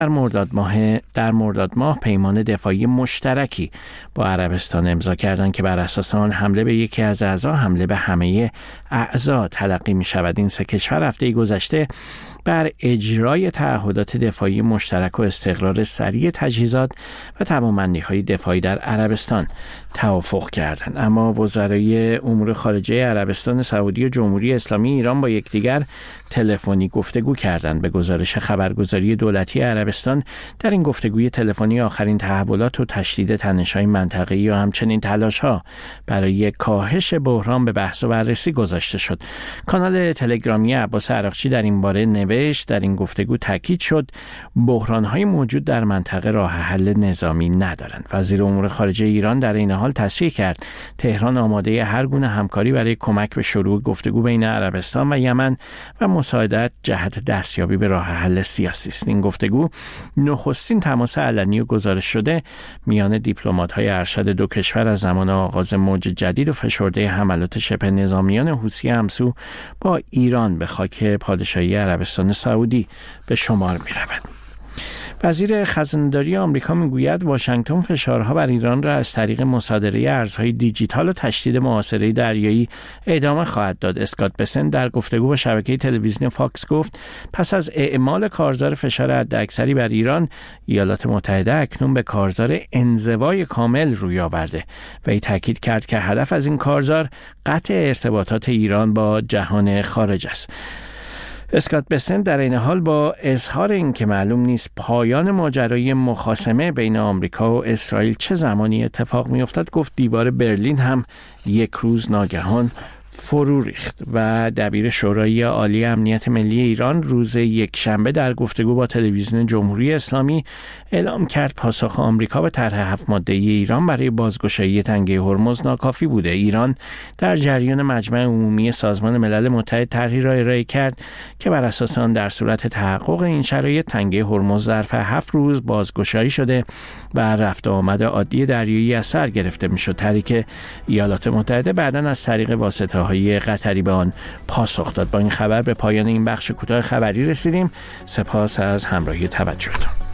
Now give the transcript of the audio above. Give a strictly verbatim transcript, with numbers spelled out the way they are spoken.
در مرداد ماه در مرداد ماه پیمان دفاعی مشترکی با عربستان امضا کردند که بر اساس آن حمله به یکی از اعضا حمله به همه اعضا تلقی می شود. این سه کشور هفته گذشته بر اجرای تعهدات دفاعی مشترک و استقرار سریع تجهیزات و توانمندی‌های دفاعی در عربستان توافق کردند. اما وزرای امور خارجه عربستان سعودی و جمهوری اسلامی ایران با یکدیگر تلفنی گفتگو کردند. به گزارش خبرگزاری دولتی عربستان، در این گفتگوی تلفنی آخرین تحولات و تشدید تنش‌های منطقه‌ای و همچنین تلاش‌ها برای کاهش بحران به بحث و بررسی گذاشته شد. کانال تلگرامی عباس عراقچی در این باره نوشت: در این گفتگو تاکید شد بحران‌های موجود در منطقه راه حل نظامی ندارند. وزیر امور خارجه ایران در این حال تصریح کرد تهران آماده هر گونه همکاری برای کمک به شروع گفتگو بین عربستان و یمن و مساعدت جهت دستیابی به راه حل سیاسی است. این گفتگو نخستین تماس علنی و گزارش شده میان دیپلمات‌های ارشد دو کشور از زمان آغاز موج جدید و فشرده حملات شبه نظامیان حوثی همسو با ایران به خاک پادشاهی عربستان سعودی به شمار می‌رود. وزیر خزانه‌داری آمریکا میگوید واشنگتن فشارها بر ایران را از طریق مصادره ارزهای دیجیتال و تشدید محاصره دریایی ادامه خواهد داد. اسکات بسنت در گفتگو با شبکه تلویزیونی فاکس گفت پس از اعمال کارزار فشار حداکثری بر ایران، ایالات متحده اکنون به کارزار انزوای کامل روی آورده و ای تاکید کرد که هدف از این کارزار قطع ارتباطات ایران با جهان خارج است. اسکات بسنت در این حال با اظهار این که معلوم نیست پایان ماجرای مخاصمه بین آمریکا و اسرائیل چه زمانی اتفاق می‌افتد گفت دیوار برلین هم یک روز ناگهان فرو ریخت. و دبیر شورای عالی امنیت ملی ایران روز یکشنبه در گفتگو با تلویزیون جمهوری اسلامی اعلام کرد پاسخ آمریکا به طرح هفت ماده‌ای ایران برای بازگشایی تنگه هرمز ناکافی بوده. ایران در جریان مجمع عمومی سازمان ملل متحد طرحی را ارائه کرد که بر اساس آن در صورت تحقق این شرایط تنگه هرمز ظرف هفت روز بازگشایی شده و رفت و آمد عادی دریایی از سر گرفته میشد. طرحی که ایالات متحده بعداً از طریق واسطه های قطری به آن پاسخ داد. با این خبر به پایان این بخش کوتاه خبری رسیدیم. سپاس از همراهی توجهتان.